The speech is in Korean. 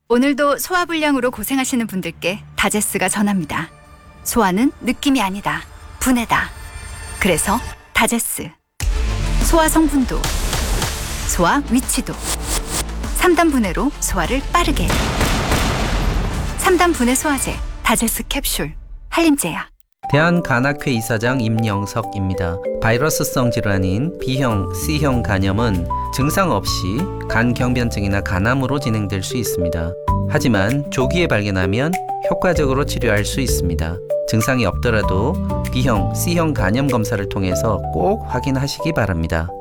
오늘도 소화불량으로 고생하시는 분들께 다제스가 전합니다. 소화는 느낌이 아니다. 분해다. 그래서 다제스. 소화 성분도, 소화 위치도. 3단 분해로 소화를 빠르게. 3단 분해 소화제 다제스 캡슐. 한림제약. 대한간학회 이사장 임영석입니다. 바이러스성 질환인 B형, C형 간염은 증상 없이 간경변증이나 간암으로 진행될 수 있습니다. 하지만 조기에 발견하면 효과적으로 치료할 수 있습니다. 증상이 없더라도 B형, C형 간염 검사를 통해서 꼭 확인하시기 바랍니다.